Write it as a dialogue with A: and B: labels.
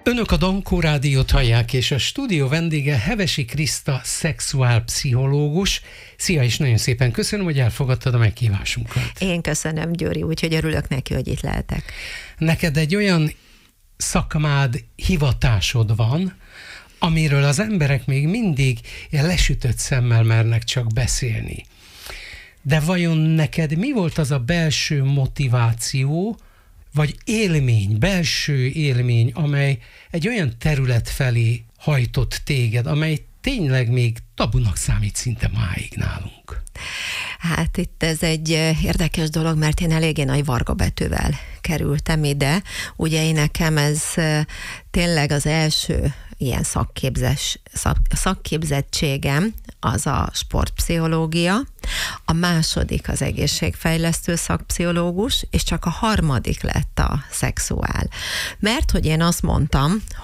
A: Önök a Dankó Rádiót hallják, és a stúdió vendége Hevesi Kriszta, szexuálpszichológus. Szia, és nagyon szépen köszönöm, hogy elfogadtad a meghívásunkat.
B: Én köszönöm, Győri, úgyhogy örülök neki, hogy itt lehetek.
A: Neked egy olyan szakmád, hivatásod van, amiről az emberek még mindig ilyen lesütött szemmel mernek csak beszélni. De vajon neked mi volt az a belső motiváció, vagy élmény, belső élmény, amely egy olyan terület felé hajtott téged, amely tényleg még tabunak számít szinte máig nálunk?
B: Hát itt ez egy érdekes dolog, mert én eléggé nagy vargabetűvel kerültem ide. Ugye én nekem ez tényleg az első ilyen szakképzettségem az a sportpszichológia, a második az egészségfejlesztő szakpszichológus, és csak a harmadik lett a szexuál. Mert hogy én azt mondtam,